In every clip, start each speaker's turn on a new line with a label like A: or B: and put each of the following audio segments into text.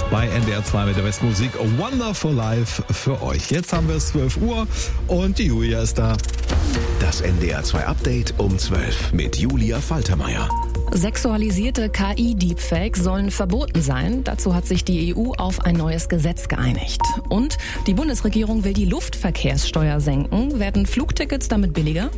A: bei NDR 2 mit der besten Musik Wonderful Life für euch. Jetzt haben wir es 12 Uhr und die Julia ist da.
B: Das NDR 2 Update um 12 mit Julia Faltermeier.
C: Sexualisierte KI-Deepfakes sollen verboten sein. Dazu hat sich die EU auf ein neues Gesetz geeinigt. Und die Bundesregierung will die Luftverkehrssteuer senken. Werden Flugtickets damit billiger?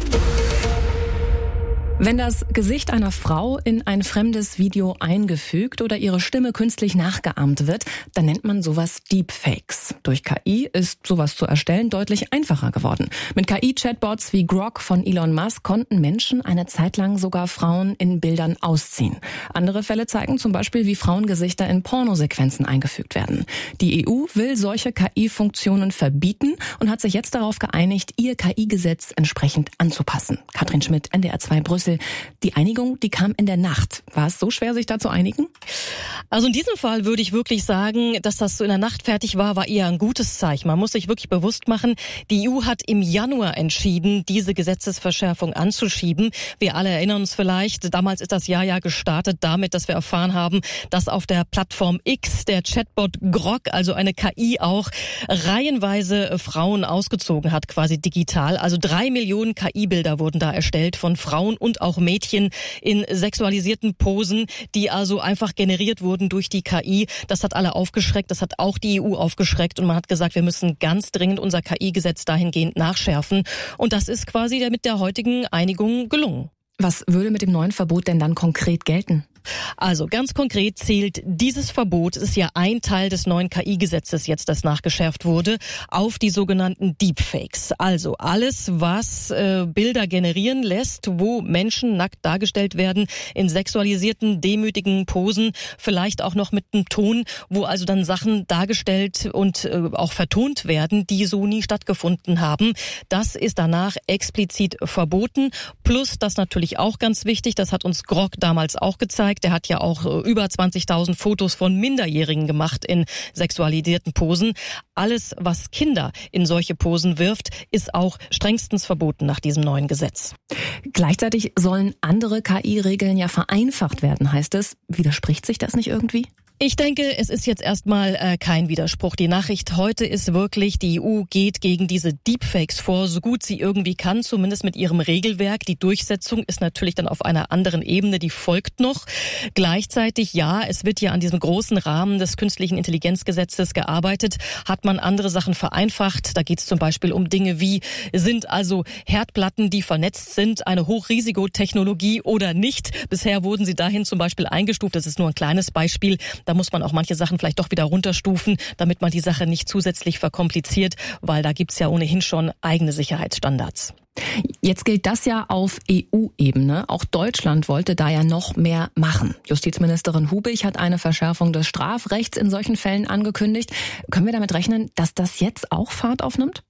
C: Wenn das Gesicht einer Frau in ein fremdes Video eingefügt oder ihre Stimme künstlich nachgeahmt wird, dann nennt man sowas Deepfakes. Durch KI ist sowas zu erstellen deutlich einfacher geworden. Mit KI-Chatbots wie Grok von Elon Musk konnten Menschen eine Zeit lang sogar Frauen in Bildern ausziehen. Andere Fälle zeigen zum Beispiel, wie Frauengesichter in Pornosequenzen eingefügt werden. Die EU will solche KI-Funktionen verbieten und hat sich jetzt darauf geeinigt, ihr KI-Gesetz entsprechend anzupassen. Katrin Schmidt, NDR 2 Brüssel. Die Einigung, die kam in der Nacht. War es so schwer, sich da zu einigen?
D: Also in diesem Fall würde ich wirklich sagen, dass das so in der Nacht fertig war eher ein gutes Zeichen. Man muss sich wirklich bewusst machen, die EU hat im Januar entschieden, diese Gesetzesverschärfung anzuschieben. Wir alle erinnern uns vielleicht, damals ist das Jahr ja gestartet damit, dass wir erfahren haben, dass auf der Plattform X der Chatbot Grok, also eine KI auch, reihenweise Frauen ausgezogen hat, quasi digital. Also 3 Millionen KI-Bilder wurden da erstellt von Frauen und auch Mädchen in sexualisierten Posen, die also einfach generiert wurden durch die KI. Das hat alle aufgeschreckt, das hat auch die EU aufgeschreckt und man hat gesagt, wir müssen ganz dringend unser KI-Gesetz dahingehend nachschärfen. Und das ist quasi mit der heutigen Einigung gelungen.
C: Was würde mit dem neuen Verbot denn dann konkret gelten?
D: Also ganz konkret zählt dieses Verbot, es ist ja ein Teil des neuen KI-Gesetzes jetzt, das nachgeschärft wurde, auf die sogenannten Deepfakes. Also alles, was Bilder generieren lässt, wo Menschen nackt dargestellt werden in sexualisierten, demütigen Posen, vielleicht auch noch mit einem Ton, wo also dann Sachen dargestellt und auch vertont werden, die so nie stattgefunden haben. Das ist danach explizit verboten. Plus, das natürlich auch ganz wichtig, das hat uns Grok damals auch gezeigt, der hat ja auch über 20.000 Fotos von Minderjährigen gemacht in sexualisierten Posen. Alles, was Kinder in solche Posen wirft, ist auch strengstens verboten nach diesem neuen Gesetz.
C: Gleichzeitig sollen andere KI-Regeln ja vereinfacht werden, heißt es. Widerspricht sich das nicht irgendwie?
D: Ich denke, es ist jetzt erstmal kein Widerspruch. Die Nachricht heute ist wirklich, die EU geht gegen diese Deepfakes vor, so gut sie irgendwie kann, zumindest mit ihrem Regelwerk. Die Durchsetzung ist natürlich dann auf einer anderen Ebene, die folgt noch. Gleichzeitig, ja, es wird ja an diesem großen Rahmen des künstlichen Intelligenzgesetzes gearbeitet, hat man andere Sachen vereinfacht. Da geht es zum Beispiel um Dinge wie, sind also Herdplatten, die vernetzt sind, eine Hochrisikotechnologie oder nicht? Bisher wurden sie dahin zum Beispiel eingestuft, das ist nur ein kleines Beispiel. Da muss man auch manche Sachen vielleicht doch wieder runterstufen, damit man die Sache nicht zusätzlich verkompliziert, weil da gibt's ja ohnehin schon eigene Sicherheitsstandards.
C: Jetzt gilt das ja auf EU-Ebene. Auch Deutschland wollte da ja noch mehr machen. Justizministerin Hubich hat eine Verschärfung des Strafrechts in solchen Fällen angekündigt. Können wir damit rechnen, dass das jetzt auch Fahrt aufnimmt?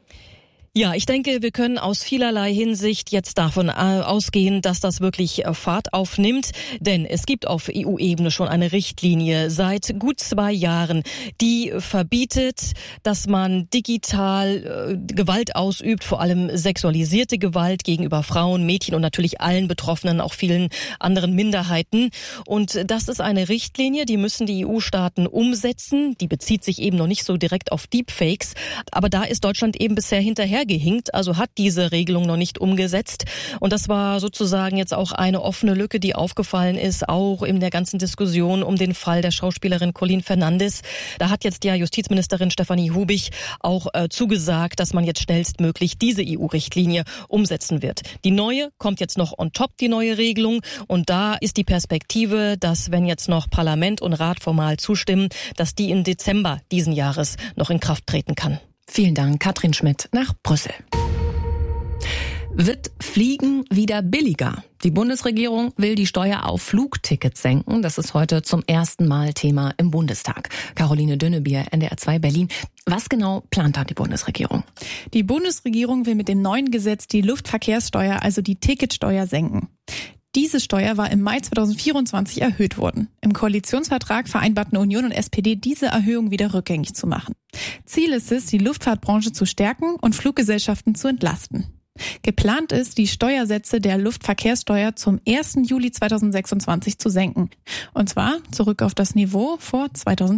D: Ja, ich denke, wir können aus vielerlei Hinsicht jetzt davon ausgehen, dass das wirklich Fahrt aufnimmt. Denn es gibt auf EU-Ebene schon eine Richtlinie seit gut 2 Jahren, die verbietet, dass man digital Gewalt ausübt, vor allem sexualisierte Gewalt gegenüber Frauen, Mädchen und natürlich allen Betroffenen, auch vielen anderen Minderheiten. Und das ist eine Richtlinie, die müssen die EU-Staaten umsetzen. Die bezieht sich eben noch nicht so direkt auf Deepfakes. Aber da ist Deutschland eben bisher hinterhergehinkt, also hat diese Regelung noch nicht umgesetzt. Und das war sozusagen jetzt auch eine offene Lücke, die aufgefallen ist, auch in der ganzen Diskussion um den Fall der Schauspielerin Colleen Fernandes. Da hat jetzt ja Justizministerin Stefanie Hubich auch zugesagt, dass man jetzt schnellstmöglich diese EU-Richtlinie umsetzen wird. Die neue kommt jetzt noch on top, die neue Regelung. Und da ist die Perspektive, dass wenn jetzt noch Parlament und Rat formal zustimmen, dass die im Dezember diesen Jahres noch in Kraft treten kann.
C: Vielen Dank, Katrin Schmidt nach Brüssel. Wird Fliegen wieder billiger? Die Bundesregierung will die Steuer auf Flugtickets senken. Das ist heute zum ersten Mal Thema im Bundestag. Caroline Dünnebier, NDR 2 Berlin. Was genau plant da die Bundesregierung?
E: Die Bundesregierung will mit dem neuen Gesetz die Luftverkehrssteuer, also die Ticketsteuer, senken. Diese Steuer war im Mai 2024 erhöht worden. Im Koalitionsvertrag vereinbarten Union und SPD, diese Erhöhung wieder rückgängig zu machen. Ziel ist es, die Luftfahrtbranche zu stärken und Fluggesellschaften zu entlasten. Geplant ist, die Steuersätze der Luftverkehrssteuer zum 1. Juli 2026 zu senken. Und zwar zurück auf das Niveau vor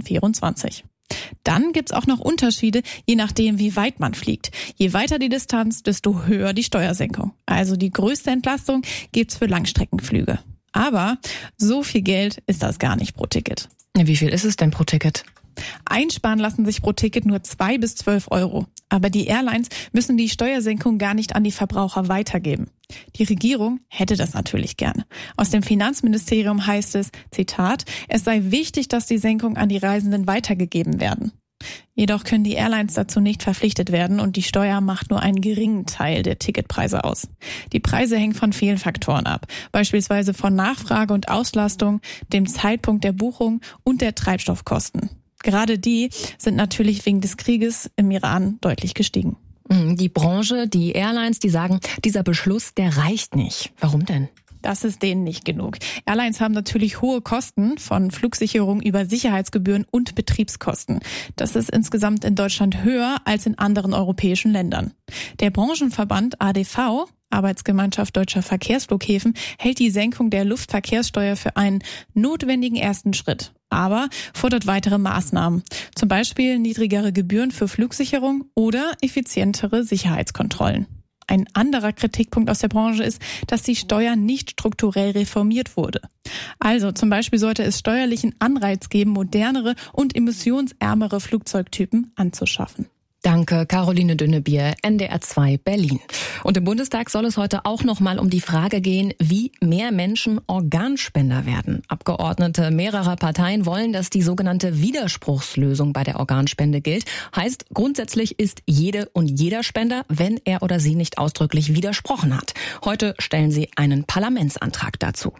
E: 2024. Dann gibt's auch noch Unterschiede, je nachdem, wie weit man fliegt. Je weiter die Distanz, desto höher die Steuersenkung. Also die größte Entlastung gibt's für Langstreckenflüge. Aber so viel Geld ist das gar nicht pro Ticket.
C: Wie viel ist es denn pro Ticket?
E: Einsparen lassen sich pro Ticket nur 2 bis 12 Euro. Aber die Airlines müssen die Steuersenkung gar nicht an die Verbraucher weitergeben. Die Regierung hätte das natürlich gerne. Aus dem Finanzministerium heißt es, Zitat, es sei wichtig, dass die Senkung an die Reisenden weitergegeben werden. Jedoch können die Airlines dazu nicht verpflichtet werden und die Steuer macht nur einen geringen Teil der Ticketpreise aus. Die Preise hängen von vielen Faktoren ab, beispielsweise von Nachfrage und Auslastung, dem Zeitpunkt der Buchung und der Treibstoffkosten. Gerade die sind natürlich wegen des Krieges im Iran deutlich gestiegen.
C: Die Branche, die Airlines, die sagen, dieser Beschluss, der reicht nicht. Warum denn?
E: Das ist denen nicht genug. Airlines haben natürlich hohe Kosten von Flugsicherung über Sicherheitsgebühren und Betriebskosten. Das ist insgesamt in Deutschland höher als in anderen europäischen Ländern. Der Branchenverband ADV, Arbeitsgemeinschaft Deutscher Verkehrsflughäfen, hält die Senkung der Luftverkehrssteuer für einen notwendigen ersten Schritt, aber fordert weitere Maßnahmen. Zum Beispiel niedrigere Gebühren für Flugsicherung oder effizientere Sicherheitskontrollen. Ein anderer Kritikpunkt aus der Branche ist, dass die Steuer nicht strukturell reformiert wurde. Also zum Beispiel sollte es steuerlichen Anreiz geben, modernere und emissionsärmere Flugzeugtypen anzuschaffen.
C: Danke, Caroline Dünnebier, NDR 2 Berlin. Und im Bundestag soll es heute auch noch mal um die Frage gehen, wie mehr Menschen Organspender werden. Abgeordnete mehrerer Parteien wollen, dass die sogenannte Widerspruchslösung bei der Organspende gilt. Heißt, grundsätzlich ist jede und jeder Spender, wenn er oder sie nicht ausdrücklich widersprochen hat. Heute stellen sie einen Parlamentsantrag dazu.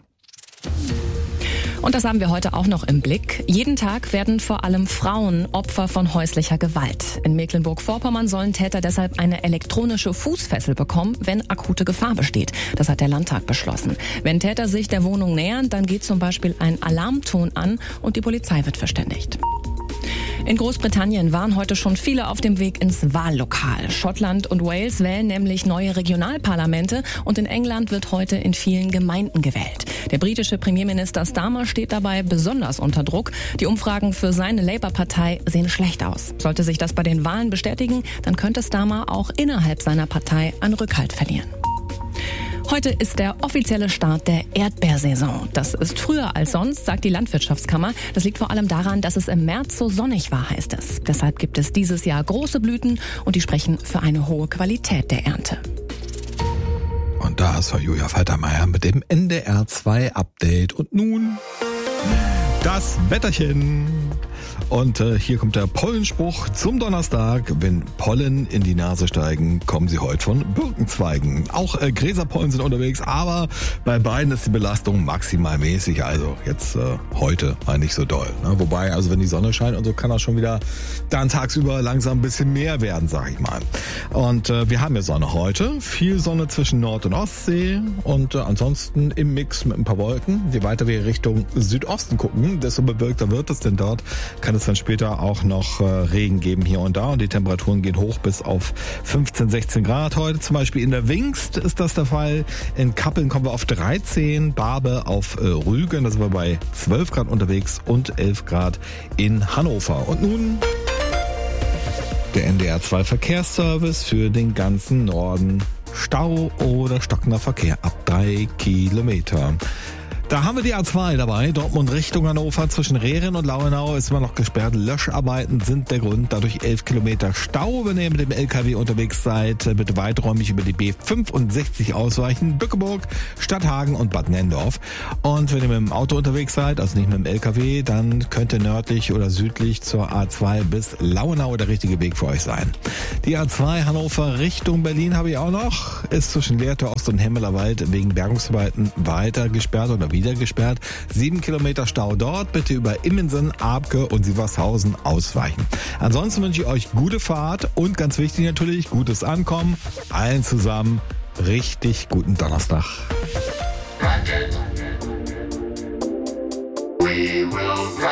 C: Und das haben wir heute auch noch im Blick. Jeden Tag werden vor allem Frauen Opfer von häuslicher Gewalt. In Mecklenburg-Vorpommern sollen Täter deshalb eine elektronische Fußfessel bekommen, wenn akute Gefahr besteht. Das hat der Landtag beschlossen. Wenn Täter sich der Wohnung nähern, dann geht zum Beispiel ein Alarmton an und die Polizei wird verständigt. In Großbritannien waren heute schon viele auf dem Weg ins Wahllokal. Schottland und Wales wählen nämlich neue Regionalparlamente und in England wird heute in vielen Gemeinden gewählt. Der britische Premierminister Starmer steht dabei besonders unter Druck. Die Umfragen für seine Labour-Partei sehen schlecht aus. Sollte sich das bei den Wahlen bestätigen, dann könnte Starmer auch innerhalb seiner Partei an Rückhalt verlieren. Heute ist der offizielle Start der Erdbeersaison. Das ist früher als sonst, sagt die Landwirtschaftskammer. Das liegt vor allem daran, dass es im März so sonnig war, heißt es. Deshalb gibt es dieses Jahr große Blüten und die sprechen für eine hohe Qualität der Ernte.
A: Und da ist Julia Faltermeier mit dem NDR 2 Update. Und nun das Wetterchen. Und hier kommt der Pollenspruch zum Donnerstag. Wenn Pollen in die Nase steigen, kommen sie heute von Birkenzweigen. Auch Gräserpollen sind unterwegs, aber bei beiden ist die Belastung maximal mäßig. Also jetzt heute mal nicht so doll. Ne? Wobei, also wenn die Sonne scheint und so, kann das schon wieder dann tagsüber langsam ein bisschen mehr werden, sag ich mal. Und wir haben ja Sonne heute. Viel Sonne zwischen Nord- und Ostsee und ansonsten im Mix mit ein paar Wolken. Je weiter wir Richtung Südosten gucken, desto bewölkter wird es, denn dort kann es dann später auch noch Regen geben hier und da und die Temperaturen gehen hoch bis auf 15, 16 Grad. Heute zum Beispiel in der Wingst ist das der Fall. In Kappeln kommen wir auf 13, Barbe auf Rügen, da sind wir bei 12 Grad unterwegs und 11 Grad in Hannover. Und nun der NDR 2 Verkehrsservice für den ganzen Norden. Stau oder stockender Verkehr ab 3 Kilometer. Da haben wir die A2 dabei, Dortmund Richtung Hannover, zwischen Rehren und Lauenau ist immer noch gesperrt. Löscharbeiten sind der Grund, dadurch 11 Kilometer Stau. Wenn ihr mit dem LKW unterwegs seid, bitte weiträumig über die B65 ausweichen. Bückeburg, Stadthagen und Bad Nendorf. Und wenn ihr mit dem Auto unterwegs seid, also nicht mit dem LKW, dann könnte nördlich oder südlich zur A2 bis Lauenau der richtige Weg für euch sein. Die A2 Hannover Richtung Berlin habe ich auch noch, ist zwischen Lehrte Ost und Hemmelerwald wegen Bergungsarbeiten weiter gesperrt oder wieder gesperrt. 7 Kilometer Stau dort. Bitte über Immensen, Abke und Sievershausen ausweichen. Ansonsten wünsche ich euch gute Fahrt und ganz wichtig natürlich, gutes Ankommen. Allen zusammen richtig guten Donnerstag. We will